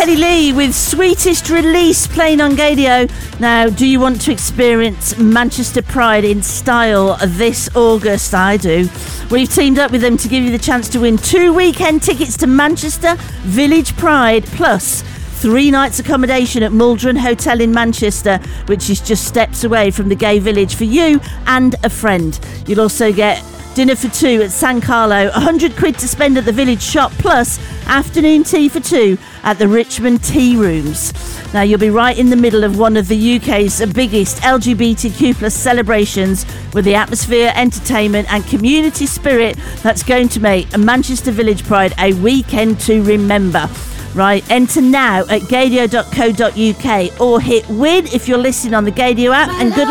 Kenny Lee with Sweetest Release playing on Gaydio. Now, do you want to experience Manchester Pride in style this August? I do. We've teamed up with them to give you the chance to win 2 weekend tickets to Manchester Village Pride, plus 3 nights accommodation at Muldron Hotel in Manchester, which is just steps away from the gay village for you and a friend. You'll also get dinner for 2 at San Carlo, 100 quid to spend at the village shop, plus afternoon tea for 2 at the Richmond Tea Rooms. Now, you'll be right in the middle of one of the UK's biggest LGBTQ plus celebrations, with the atmosphere, entertainment and community spirit that's going to make a Manchester Village Pride a weekend to remember. Right, enter now at gaydio.co.uk or hit win if you're listening on the Gaydio app, and good luck.